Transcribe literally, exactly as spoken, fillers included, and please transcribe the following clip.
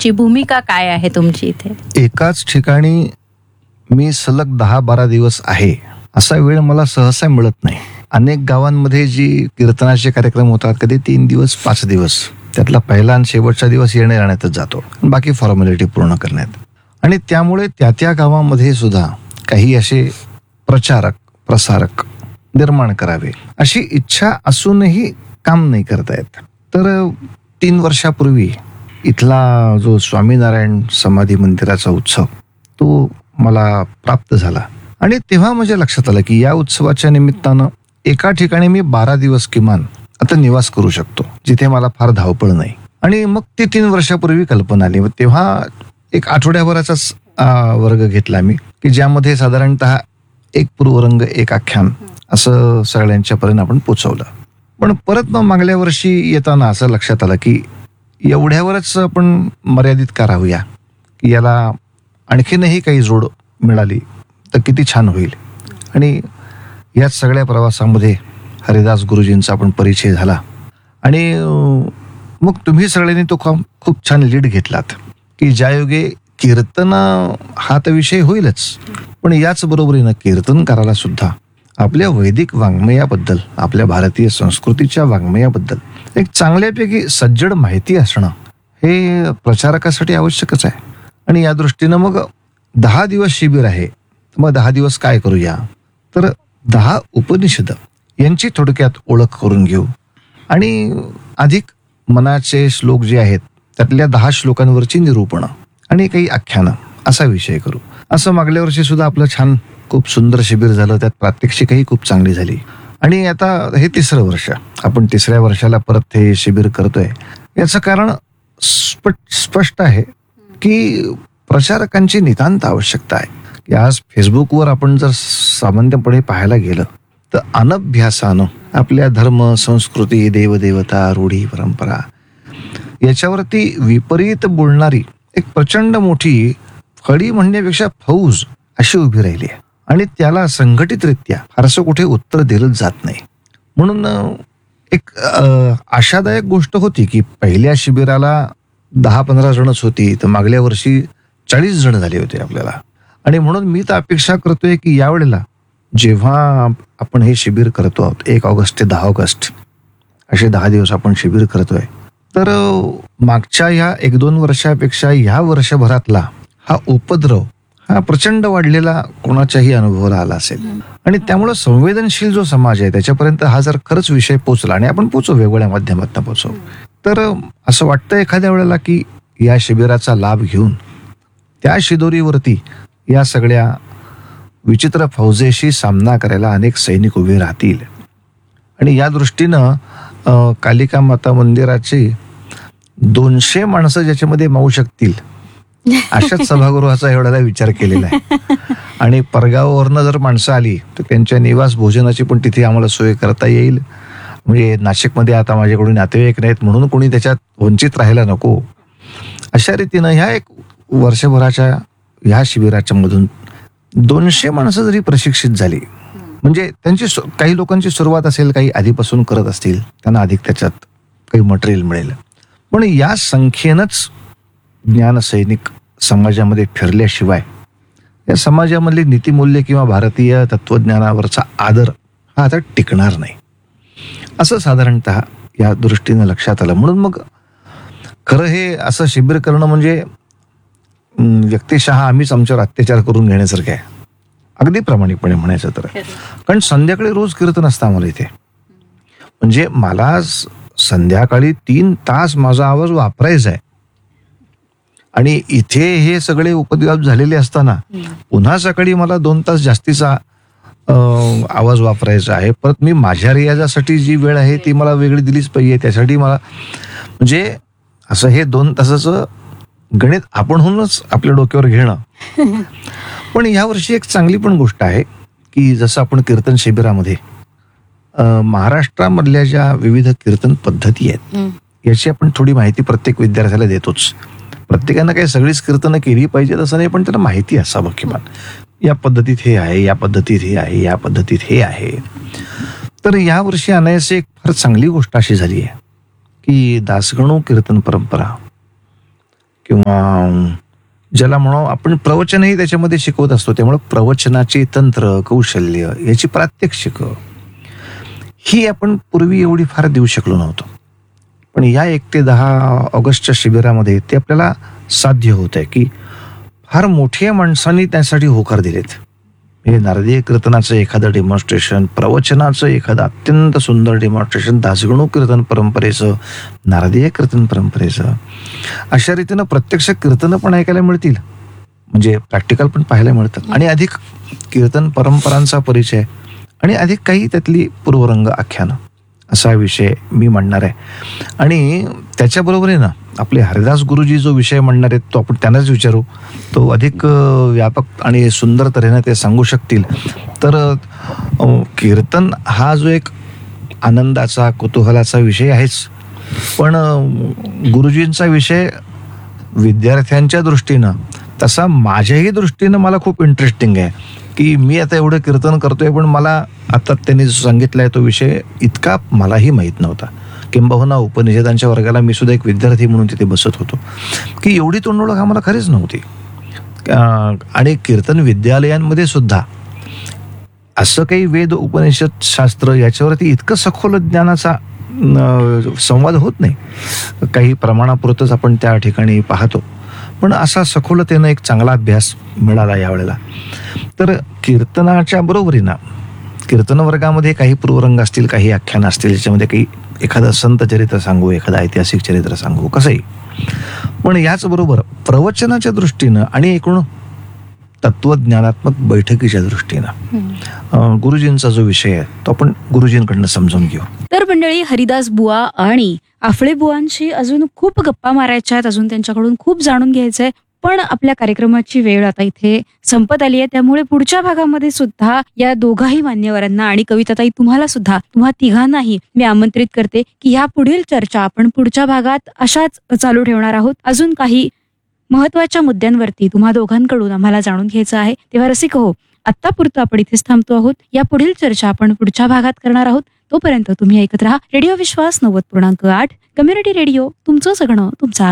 ची भूमिका काय आहे तुमची इथे? एकाच ठिकाणी मी सलग दहा बारा दिवस आहे असा वेळ मला सहसा मिळत नाही. अनेक गावांमध्ये जी कीर्तनाचे कार्यक्रम होतात कधी तीन दिवस पाच दिवस, त्यातला पहिला आणि शेवटचा दिवस येणे राहण्यातच जातो, बाकी फॉर्मॅलिटी पूर्ण करण्यात. आणि त्यामुळे त्या त्या गावामध्ये सुद्धा काही असे प्रचारक प्रसारक निर्माण करावे अशी इच्छा असूनही काम नाही करता येत. तर तीन वर्षापूर्वी इथला जो स्वामीनारायण समाधी मंदिराचा उत्सव तो मला प्राप्त झाला आणि तेव्हा माझ्या लक्षात आलं की या उत्सवाच्या निमित्तानं एका ठिकाणी मी बारा दिवस किमान आता निवास करू शकतो जिथे मला फार धावपळ नाही. आणि मग ती तीन वर्षापूर्वी कल्पना आली. तेव्हा एक आठवड्याभराचाच वर्ग घेतला मी की ज्यामध्ये साधारणतः एक पूर्वरंग एक आख्यान असं सगळ्यांच्या पर्यंत आपण पोचवलं. पण परत मग मागल्या वर्षी येताना असं लक्षात आलं की एवढ्यावरच आपण मर्यादित का राहूया, की याला आणखीनही काही जोड मिळाली तर किती छान होईल. आणि याच सगळ्या प्रवासामध्ये हरिदास गुरुजींचा पण परिचय झाला आणि मग तुम्ही सगळ्यांनी तो खूप छान लीड घेतलात की ज्यायोगे कीर्तन हा तर विषय होईलच, पण याच बरोबरीनं कीर्तन करायला सुद्धा आपल्या वैदिक वाङ्मयाबद्दल, आपल्या भारतीय संस्कृतीच्या वाङ्मयाबद्दल एक चांगल्यापैकी सज्जड माहिती असणं हे प्रचारकासाठी आवश्यकच आहे. आणि या दृष्टीनं मग दहा दिवस शिबिर आहे. मग दहा दिवस काय करूया, तर दहा उपनिषद यांची थोडक्यात ओळख करून घेऊ आणि अधिक मनाचे श्लोक जे आहेत त्यातल्या दहा श्लोकांवरची निरूपणं आणि काही आख्यानं असा विषय करू. असं मागल्या वर्षी सुद्धा आपलं छान खूप सुंदर शिबिर झालं, त्यात प्रात्यक्षिकही खूप चांगली झाली. आणि आता हे तिसरं वर्ष, आपण तिसऱ्या वर्षाला परत हे शिबिर करतोय. याचं कारण स्पष्ट आहे की प्रचारकांची नितांत आवश्यकता आहे. की आज फेसबुकवर आपण जर सामान्यपणे पाहायला गेलं तर अनभ्यासानं आपल्या धर्म संस्कृती देवदेवता रूढी परंपरा याच्यावरती विपरीत बोलणारी एक प्रचंड मोठी फळी म्हणण्यापेक्षा फौज अशी उभी राहिली आहे आणि त्याला संघटितरित्या फारसं कुठे उत्तर दिलं जात नाही. म्हणून एक आशादायक गोष्ट होती की पहिल्या शिबिराला दहा पंधरा जणच होती, तर मागल्या वर्षी चाळीस जण झाले होते आपल्याला. आणि म्हणून मी तर अपेक्षा करतोय की यावेळेला जेव्हा आपण हे शिबिर करतो आहोत, एक ऑगस्ट ते दहा ऑगस्ट असे दहा दिवस आपण शिबिर करतोय, तर मागच्या ह्या एक दोन वर्षापेक्षा ह्या वर्षभरातला हा उपद्रव हा प्रचंड वाढलेला कोणाच्याही अनुभवाला आला असेल. आणि त्यामुळं संवेदनशील जो समाज आहे त्याच्यापर्यंत हा जर खरंच विषय पोचला, आणि आपण पोचू वेगवेगळ्या माध्यमातून पोचू, तर असं वाटतं एखाद्या वेळेला की या शिबिराचा लाभ घेऊन त्या शिदोरीवरती या सगळ्या विचित्र फौजेशी सामना करायला अनेक सैनिक उभे राहतील. आणि या दृष्टीनं कालिका माता मंदिराची दोनशे माणसं ज्याच्यामध्ये मावू शकतील अशाच सभागृहाचा एवढा विचार केलेला आहे. आणि परगावावरनं जर माणसं आली तर त्यांच्या निवास भोजनाची पण तिथे आम्हाला सोय करता येईल. म्हणजे नाशिकमध्ये आता माझ्याकडून नातेवाईक नाहीत म्हणून कोणी त्याच्यात वंचित राहायला नको, अशा रीतीनं ह्या एक वर्षभराच्या ह्या शिबिराच्या मधून दोनशे माणसं जरी प्रशिक्षित झाली, म्हणजे त्यांची काही लोकांची सुरुवात असेल, काही आधीपासून करत असतील, त्यांना अधिक त्याच्यात काही मटेरियल मिळेल. पण या संख्येनंच ज्ञानसैनिक समाजामध्ये फिरल्याशिवाय या समाजामधली नीतिमूल्य किंवा भारतीय तत्वज्ञानावरचा आदर हा आता टिकणार नाही, असं साधारणतः या दृष्टीनं लक्षात आलं. म्हणून मग खरं हे असं शिबिर करणं म्हणजे व्यक्तिशः आम्हीच आमच्यावर अत्याचार करून घेण्यासारखं आहे, अगदी प्रामाणिकपणे म्हणायचं तर. कारण संध्याकाळी रोज कीर्तन असतं आम्हाला इथे. म्हणजे मला संध्याकाळी तीन तास माझा आवाज वापरायचा आहे आणि इथे हे सगळे उपद्व्याप झालेले असताना पुन्हा सकाळी मला दोन तास जास्तीचा आवाज वापरायचा आहे. परत मी माझ्या रियाजासाठी जी वेळ आहे ती मला वेगळी दिलीच पाहिजे. त्यासाठी मला म्हणजे असं हे दोन तासाचं गणित आपणहूनच आपल्या डोक्यावर घेणं. पण यावर्षी एक चांगली पण गोष्ट आहे की जसं आपण कीर्तन शिबिरामध्ये महाराष्ट्रामधल्या ज्या विविध कीर्तन पद्धती आहेत याची आपण थोडी माहिती प्रत्येक विद्यार्थ्याला देतोच. प्रत्येकानं काही सगळीच कीर्तनं केली पाहिजे असं नाही, पण त्यांना माहिती असावं किमान या पद्धतीत हे आहे, या पद्धतीत हे आहे, या पद्धतीत हे आहे. तर यावर्षी अनायासे एक फार चांगली गोष्ट अशी झाली आहे की दासगणू कीर्तन परंपरा किंवा ज्याला म्हणू आपण प्रवचनही त्याच्यामध्ये शिकवत असतो. त्यामुळे प्रवचनाची तंत्र कौशल्य याची प्रात्यक्षिक ही आपण पूर्वी एवढी फार देऊ शकलो नव्हतो. पण या एक ते दहा ऑगस्टच्या शिबिरामध्ये ते आपल्याला साध्य होत आहे की फार मोठ्या माणसांनी त्यासाठी होकार दिलेत. म्हणजे नारदीय कीर्तनाचं एखादं डेमॉन्स्ट्रेशन, प्रवचनाचं एखादं अत्यंत सुंदर डेमॉन्स्ट्रेशन, दासगणू कीर्तन परंपरेचं, नारदीय कीर्तन परंपरेचं, अशा रीतीनं प्रत्यक्ष कीर्तनं पण ऐकायला मिळतील, म्हणजे प्रॅक्टिकल पण पाहायला मिळतं. आणि अधिक कीर्तन परंपरांचा परिचय आणि अधिक काही त्यातली पूर्वरंग आख्यानं असा विषय मी म्हणणार आहे. आणि त्याच्याबरोबर आहे ना आपले हरिदास गुरुजी जो विषय म्हणणार आहेत तो आपण त्यांनाच विचारू. तो अधिक व्यापक आणि सुंदर तऱ्हेने ते सांगू शकतील. तर कीर्तन हा जो एक आनंदाचा कुतूहलाचा विषय आहेच, पण गुरुजींचा विषय विद्यार्थ्यांच्या दृष्टीनं तसा माझ्याही दृष्टीनं मला खूप इंटरेस्टिंग आहे की मी आता एवढं कीर्तन करतोय पण मला आता त्यांनी जो सांगितलाय तो विषय इतका मलाही माहीत नव्हता. किंबहुना उपनिषदांच्या वर्गाला मी सुद्धा एक विद्यार्थी म्हणून तिथे बसत होतो की एवढी तोंडओळख आम्हाला खरीच नव्हती. आणि कीर्तन विद्यालयांमध्ये सुद्धा असं काही वेद उपनिषद शास्त्र याच्यावरती इतकं सखोल ज्ञानाचा संवाद होत नाही. काही प्रमाणापुरतच आपण त्या ठिकाणी पाहतो, पण असा सखोलतेनं एक चांगला अभ्यास मिळाला यावेळेला. तर कीर्तनाच्या बरोबरीनं कीर्तन वर्गामध्ये काही पूर्वरंग असतील, काही आख्यानं असतील, ज्याच्यामध्ये काही एखादं संत चरित्र सांगू, एखादं ऐतिहासिक चरित्र सांगू, कसंही. पण याचबरोबर प्रवचनाच्या दृष्टीनं आणि एकूण तत्वज्ञानात्मक बैठकीच्या दृष्टीनं गुरुजींचा जो विषय आहे तो आपण गुरुजींकडनं समजून घेऊ. तर मंडळी, हरिदास बुवा आणि आफळे बुवांशी अजून खूप गप्पा मारायच्या आहेत, अजून त्यांच्याकडून खूप जाणून घ्यायचंय. पण आपल्या कार्यक्रमाची वेळ आता इथे संपत आली आहे, त्यामुळे पुढच्या भागामध्ये सुद्धा या दोघाही मान्यवरांना आणि कविताताई तुम्हाला सुद्धा, तुम्हा तिघांनाही मी आमंत्रित करते की या पुढील चर्चा आपण पुढच्या भागात अशाच चालू ठेवणार आहोत. अजून काही महत्वाच्या मुद्द्यांवरती तुम्हा दोघांकडून आम्हाला जाणून घ्यायचं आहे. तेव्हा रसिक हो, आत्तापुरतं आपण इथेच थांबतो आहोत. या पुढील चर्चा आपण पुढच्या भागात करणार आहोत. तोपर्यंत तुम्ही ऐकत राहा रेडिओ विश्वास नव्वद पूर्णांक आठ, कम्युनिटी रेडिओ, तुमचं सगळं तुमचा